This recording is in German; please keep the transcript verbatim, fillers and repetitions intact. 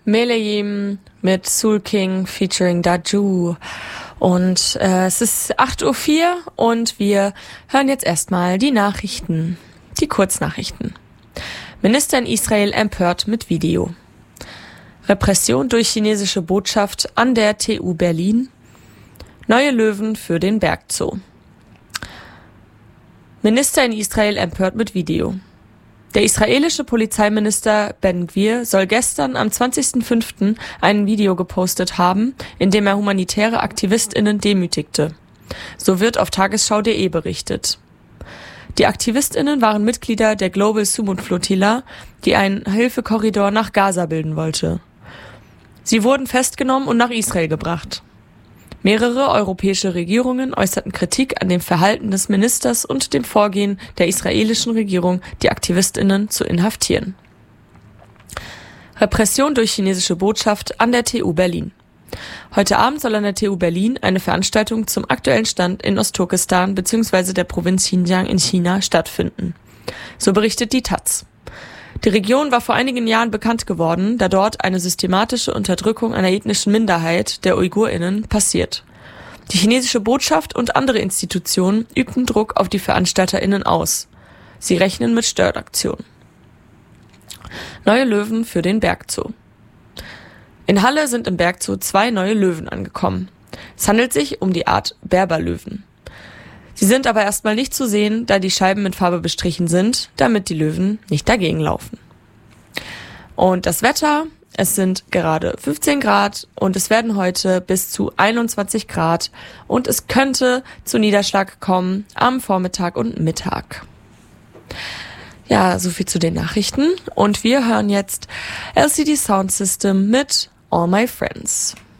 Meleyim mit Soul King featuring Daju. Und äh, es ist acht Uhr vier und wir hören jetzt erstmal die Nachrichten, die Kurznachrichten. Minister in Israel empört mit Video. Repression durch chinesische Botschaft an der T U Berlin. Neue Löwen für den Bergzoo. Minister in Israel empört mit Video. Der israelische Polizeiminister Ben Gvir soll gestern am zwanzigsten fünften ein Video gepostet haben, in dem er humanitäre AktivistInnen demütigte. So wird auf tagesschau punkt de berichtet. Die AktivistInnen waren Mitglieder der Global Sumud Flotilla, die einen Hilfekorridor nach Gaza bilden wollte. Sie wurden festgenommen und nach Israel gebracht. Mehrere europäische Regierungen äußerten Kritik an dem Verhalten des Ministers und dem Vorgehen der israelischen Regierung, die AktivistInnen zu inhaftieren. Repression durch chinesische Botschaft an der T U Berlin. Heute Abend soll an der T U Berlin eine Veranstaltung zum aktuellen Stand in Ostturkestan bzw. der Provinz Xinjiang in China stattfinden. So berichtet die Taz. Die Region war vor einigen Jahren bekannt geworden, da dort eine systematische Unterdrückung einer ethnischen Minderheit, der UigurInnen, passiert. Die chinesische Botschaft und andere Institutionen übten Druck auf die VeranstalterInnen aus. Sie rechnen mit Störaktionen. Neue Löwen für den Bergzoo. In Halle sind im Bergzoo zwei neue Löwen angekommen. Es handelt sich um die Art Berberlöwen. Sie sind aber erstmal nicht zu sehen, da die Scheiben mit Farbe bestrichen sind, damit die Löwen nicht dagegen laufen. Und das Wetter, es sind gerade fünfzehn Grad und es werden heute bis zu einundzwanzig Grad und es könnte zu Niederschlag kommen am Vormittag und Mittag. Ja, soviel zu den Nachrichten und wir hören jetzt L C D Sound System mit All My Friends.